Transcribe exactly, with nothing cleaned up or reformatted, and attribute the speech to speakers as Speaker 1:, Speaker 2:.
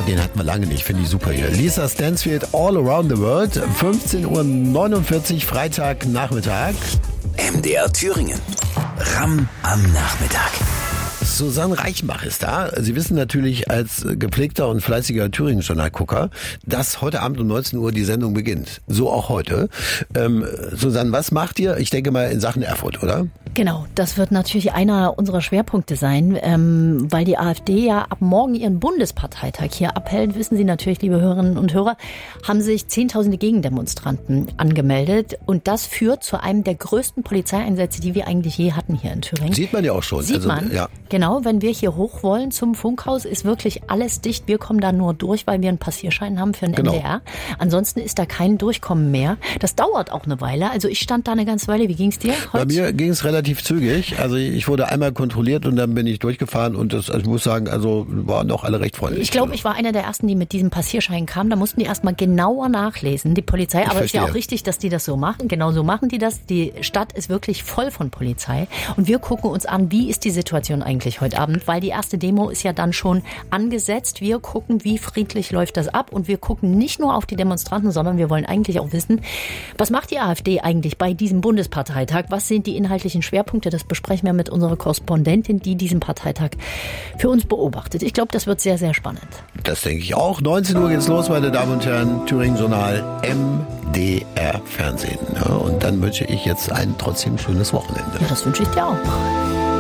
Speaker 1: Den hatten wir lange nicht, finde ich super hier. Lisa Stansfield, All Around the World, fünfzehn Uhr neunundvierzig, Freitagnachmittag.
Speaker 2: M D R Thüringen. Ram am Nachmittag.
Speaker 1: Susanne Reichenbach ist da. Sie wissen natürlich als gepflegter und fleißiger Thüringen-Journalgucker, dass heute Abend um neunzehn Uhr die Sendung beginnt. So auch heute. Ähm, Susanne, was macht ihr? Ich denke mal in Sachen Erfurt, oder?
Speaker 3: Genau, das wird natürlich einer unserer Schwerpunkte sein, ähm, weil die AfD ja ab morgen ihren Bundesparteitag hier abhält. Wissen Sie natürlich, liebe Hörerinnen und Hörer, haben sich Zehntausende Gegendemonstranten angemeldet. Und das führt zu einem der größten Polizeieinsätze, die wir eigentlich je hatten hier in Thüringen.
Speaker 1: Sieht man ja auch schon.
Speaker 3: Sieht
Speaker 1: also,
Speaker 3: man,
Speaker 1: ja.
Speaker 3: Genau, wenn wir hier hoch wollen zum Funkhaus, ist wirklich alles dicht. Wir kommen da nur durch, weil wir einen Passierschein haben für den
Speaker 1: Genau.
Speaker 3: M D R. Ansonsten ist da kein Durchkommen mehr. Das dauert auch eine Weile. Also ich stand da eine ganze Weile. Wie ging's dir heute?
Speaker 1: Bei mir ging es relativ zügig. Also ich wurde einmal kontrolliert und dann bin ich durchgefahren und das, also ich muss sagen, also waren auch alle recht freundlich.
Speaker 3: Ich glaube, ich war einer der ersten, die mit diesem Passierschein kamen. Da mussten die erstmal genauer nachlesen, die Polizei.
Speaker 1: Ich
Speaker 3: Aber es ist ja
Speaker 1: verstehe.
Speaker 3: auch richtig, dass die das so machen. Genau so machen die das. Die Stadt ist wirklich voll von Polizei. Und wir gucken uns an, wie ist die Situation eigentlich heute Abend, weil die erste Demo ist ja dann schon angesetzt. Wir gucken, wie friedlich läuft das ab und wir gucken nicht nur auf die Demonstranten, sondern wir wollen eigentlich auch wissen, was macht die AfD eigentlich bei diesem Bundesparteitag? Was sind die inhaltlichen Schwerpunkte? Das besprechen wir mit unserer Korrespondentin, die diesen Parteitag für uns beobachtet. Ich glaube, das wird sehr, sehr spannend.
Speaker 1: Das denke ich auch. neunzehn Uhr geht's los, meine Damen und Herren. Thüringen-Journal M D R Fernsehen. Ja, und dann wünsche ich jetzt ein trotzdem schönes Wochenende.
Speaker 3: Ja, das wünsche ich dir auch.